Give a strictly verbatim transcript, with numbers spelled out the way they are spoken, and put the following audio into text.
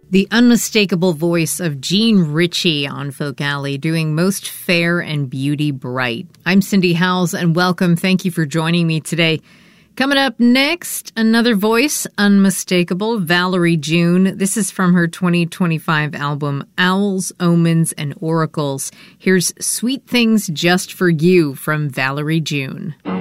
The unmistakable voice of Jean Ritchie on Folk Alley, doing Most Fair and Beauty Bright. I'm Cindy Howells, and welcome. Thank you for joining me today. Coming up next, another voice, unmistakable, Valerie June. This is from her twenty twenty-five album, Owls, Omens, and Oracles. Here's Sweet Things Just for You from Valerie June.